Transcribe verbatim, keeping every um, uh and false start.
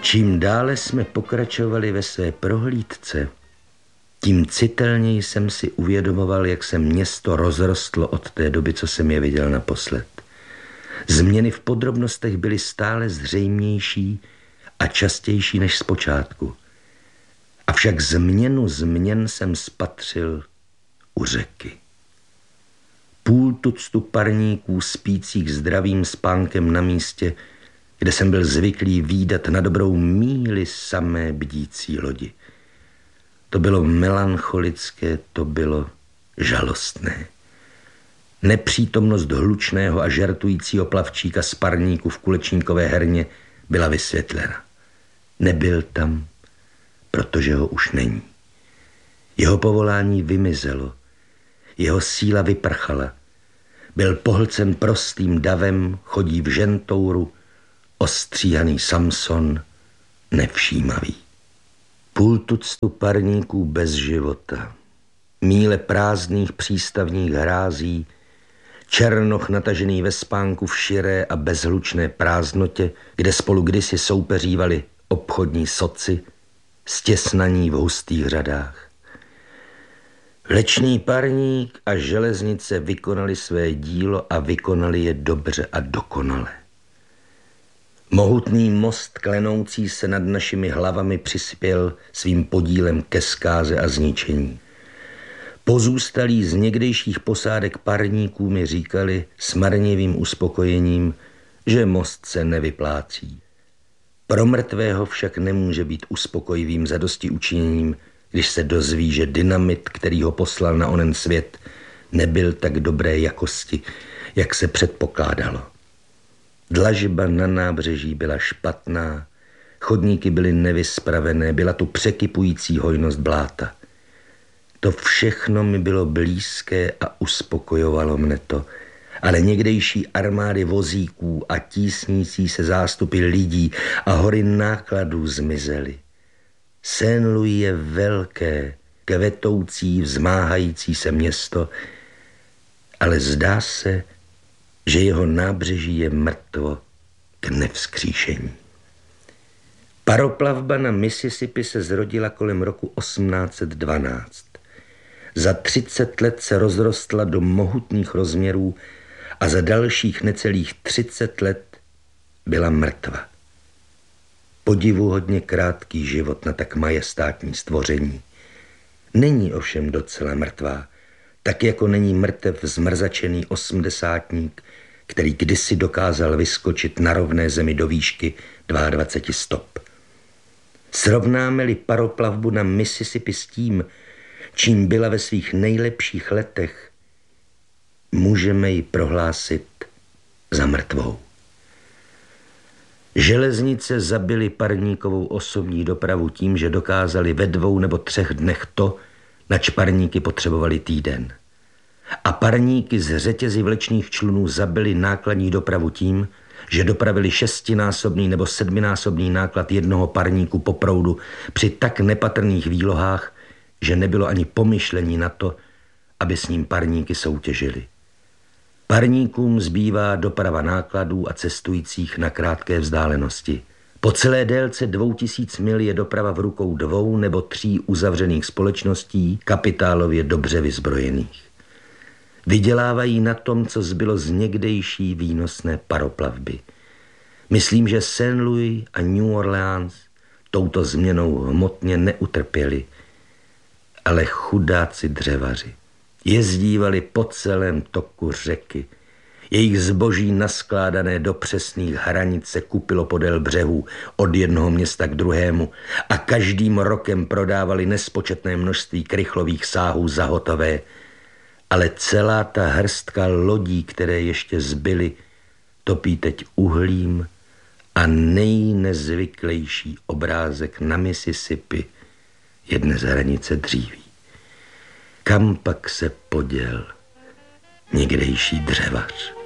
Čím dále jsme pokračovali ve své prohlídce, tím citelněji jsem si uvědomoval, jak se město rozrostlo od té doby, co jsem je viděl naposled. Změny v podrobnostech byly stále zřejmější a častější než zpočátku. Avšak změnu změn jsem spatřil u řeky. Půl tuctu parníků spících zdravým spánkem na místě, kde jsem byl zvyklý vídat na dobrou míli samé bdící lodi. To bylo melancholické, to bylo žalostné. Nepřítomnost hlučného a žertujícího plavčíka z parníku v kulečníkové herně byla vysvětlena. Nebyl tam, protože ho už není. Jeho povolání vymizelo, jeho síla vyprchala. Byl pohlcen prostým davem, chodí v žentouru, ostříhaný Samson, nevšímavý. Půl tuctu parníků bez života, míle prázdných přístavních hrází, černoch natažený ve spánku v širé a bezhlučné prázdnotě, kde spolu kdysi soupeřívali obchodní soci, stěsnaní v hustých řadách. Vlečný parník a železnice vykonali své dílo a vykonali je dobře a dokonale. Mohutný most klenoucí se nad našimi hlavami přispěl svým podílem ke zkáze a zničení. Pozůstalí z někdejších posádek parníků mi říkali s marnivým uspokojením, že most se nevyplácí. Pro mrtvého však nemůže být uspokojivým zadostiučiněním, když se dozví, že dynamit, který ho poslal na onen svět, nebyl tak dobré jakosti, jak se předpokládalo. Dlažba na nábřeží byla špatná, chodníky byly nevyspravené, byla tu překypující hojnost bláta. To všechno mi bylo blízké a uspokojovalo mne to, ale někdejší armády vozíků a tísnící se zástupy lidí a hory nákladů zmizely. Saint-Louis je velké, kvetoucí, vzmáhající se město, ale zdá se, že jeho nábřeží je mrtvo k nevzkříšení. Paroplavba na Mississippi se zrodila kolem roku osmnáct set dvanáct. Za třicet let se rozrostla do mohutných rozměrů a za dalších necelých třicet let byla mrtva. Podivuhodně krátký život na tak majestátní stvoření. Není ovšem docela mrtvá, tak jako není mrtev zmrzačený osmdesátník, který kdysi dokázal vyskočit na rovné zemi do výšky dvacet dva stop. Srovnáme-li paroplavbu na Mississippi s tím, čím byla ve svých nejlepších letech, můžeme ji prohlásit za mrtvou. Železnice zabily parníkovou osobní dopravu tím, že dokázali ve dvou nebo třech dnech to, nač parníky potřebovali týden. A parníky z řetězy vlečných člunů zabily nákladní dopravu tím, že dopravili šestinásobný nebo sedminásobný náklad jednoho parníku po proudu při tak nepatrných výlohách, že nebylo ani pomyšlení na to, aby s ním parníky soutěžili. Parníkům zbývá doprava nákladů a cestujících na krátké vzdálenosti. Po celé délce dvou tisíc mil je doprava v rukou dvou nebo tří uzavřených společností, kapitálově dobře vyzbrojených. Vydělávají na tom, co zbylo z někdejší výnosné paroplavby. Myslím, že Saint-Louis a New Orleans touto změnou hmotně neutrpěli, ale chudáci dřevaři jezdívali po celém toku řeky. Jejich zboží naskládané do přesných hranic se kupilo podél břehů od jednoho města k druhému a každým rokem prodávali nespočetné množství krychlových sáhů za hotové, ale celá ta hrstka lodí, které ještě zbyly, topí teď uhlím a nejnezvyklejší obrázek na Mississippi je dnes hranice dříví. Kam pak se poděl někdejší dřevař?